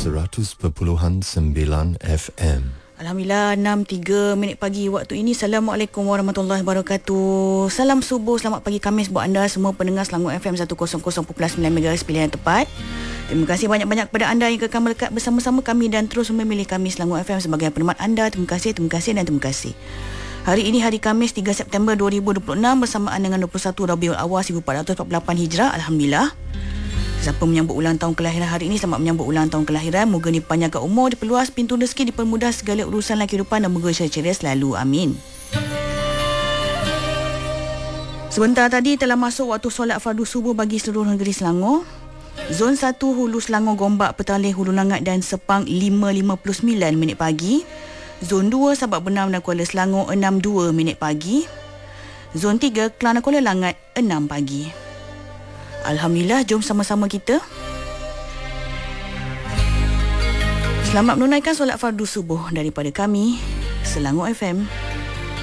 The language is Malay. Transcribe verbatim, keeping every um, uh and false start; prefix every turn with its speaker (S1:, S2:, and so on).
S1: seratus perpuluhan sembilan F M.
S2: Alhamdulillah, enam tiga minit pagi waktu ini. Assalamualaikum warahmatullahi wabarakatuh. Salam subuh, selamat pagi Khamis buat anda semua pendengar Selangor F M seratus perpuluhan sembilan MHz pilihan tepat. Terima kasih banyak-banyak kepada anda yang kekal melekat bersama-sama kami dan terus memilih kami Selangor F M sebagai penemat anda. Terima kasih, terima kasih dan terima kasih. Hari ini hari Khamis tiga September dua ribu dua puluh enam bersamaan dengan dua puluh satu Rabiul Awal seribu empat ratus empat puluh lapan Hijrah. Alhamdulillah. Siapa menyambut ulang tahun kelahiran hari ini, selamat menyambut ulang tahun kelahiran. Moga dipanjangkan umur, diperluas pintu rezeki, dipermudah segala urusan dalam kehidupan dan moga ceria selalu. Amin. Sebentar tadi telah masuk waktu solat fardu subuh bagi seluruh negeri Selangor. Zon satu Hulu Selangor, Gombak, Petalih, Hulu Langat dan Sepang lima lima puluh sembilan minit pagi. Zon dua Sabak Benam dan Kuala Selangor enam dua minit pagi. Zon tiga Kelana Kuala Langat enam pagi. Alhamdulillah, jom sama-sama kita selamat menunaikan solat fardu subuh daripada kami Selangor F M.